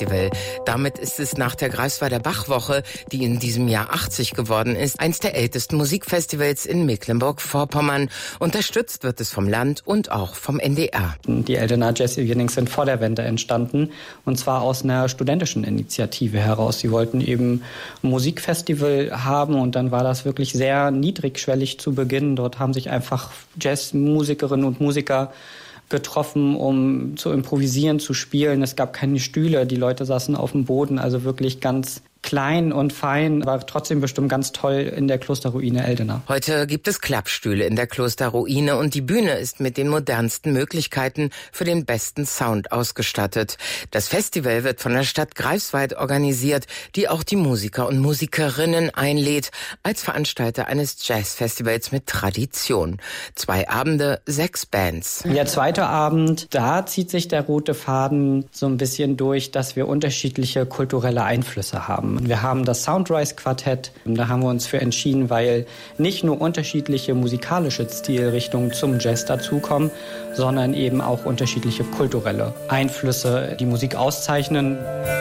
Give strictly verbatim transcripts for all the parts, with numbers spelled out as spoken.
Festival. Damit ist es nach der Greifswalder Bachwoche, die in diesem Jahr achtzig geworden ist, eines der ältesten Musikfestivals in Mecklenburg-Vorpommern. Unterstützt wird es vom Land und auch vom N D R. Die Eldener Jazz Evenings sind vor der Wende entstanden, und zwar aus einer studentischen Initiative heraus. Sie wollten eben ein Musikfestival haben, und dann war das wirklich sehr niedrigschwellig zu Beginn. Dort haben sich einfach Jazzmusikerinnen und Musiker getroffen, um zu improvisieren, zu spielen. Es gab keine Stühle, die Leute saßen auf dem Boden, also wirklich ganz klein und fein, war trotzdem bestimmt ganz toll in der Klosterruine Eldena. Heute gibt es Klappstühle in der Klosterruine und die Bühne ist mit den modernsten Möglichkeiten für den besten Sound ausgestattet. Das Festival wird von der Stadt Greifswald organisiert, die auch die Musiker und Musikerinnen einlädt, als Veranstalter eines Jazzfestivals mit Tradition. Zwei Abende, sechs Bands. Der zweite Abend, da zieht sich der rote Faden so ein bisschen durch, dass wir unterschiedliche kulturelle Einflüsse haben. Wir haben das Soundrise-Quartett. Da haben wir uns für entschieden, weil nicht nur unterschiedliche musikalische Stilrichtungen zum Jazz dazukommen, sondern eben auch unterschiedliche kulturelle Einflüsse, die Musik auszeichnen.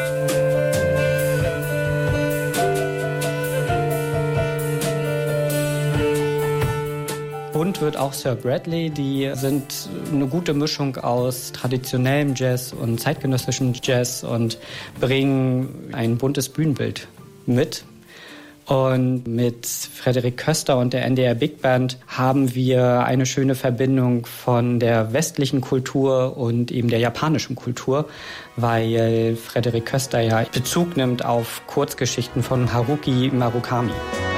Bunt wird auch Sir Bradley. Die sind eine gute Mischung aus traditionellem Jazz und zeitgenössischem Jazz und bringen ein buntes Bühnenbild mit. Und mit Frederik Köster und der N D R Big Band haben wir eine schöne Verbindung von der westlichen Kultur und eben der japanischen Kultur, weil Frederik Köster ja Bezug nimmt auf Kurzgeschichten von Haruki Murakami.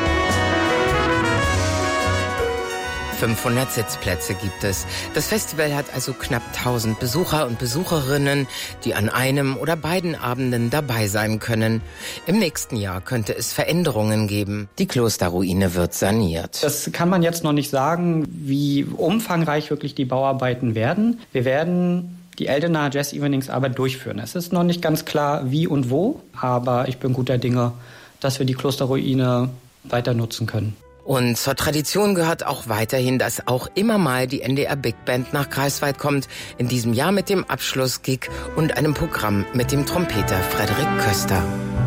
fünfhundert Sitzplätze gibt es. Das Festival hat also knapp tausend Besucher und Besucherinnen, die an einem oder beiden Abenden dabei sein können. Im nächsten Jahr könnte es Veränderungen geben. Die Klosterruine wird saniert. Das kann man jetzt noch nicht sagen, wie umfangreich wirklich die Bauarbeiten werden. Wir werden die Eldener Jazz Evenings aber durchführen. Es ist noch nicht ganz klar, wie und wo, aber ich bin guter Dinge, dass wir die Klosterruine weiter nutzen können. Und zur Tradition gehört auch weiterhin, dass auch immer mal die N D R Big Band nach Greifswald kommt. In diesem Jahr mit dem Abschlussgig und einem Programm mit dem Trompeter Frederik Köster.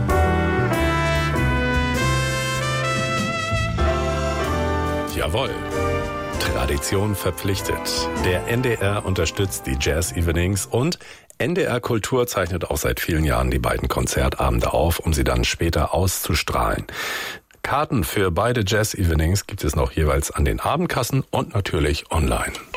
Jawohl. Tradition verpflichtet. Der N D R unterstützt die Jazz Evenings und N D R Kultur zeichnet auch seit vielen Jahren die beiden Konzertabende auf, um sie dann später auszustrahlen. Karten für beide Jazz-Evenings gibt es noch jeweils an den Abendkassen und natürlich online.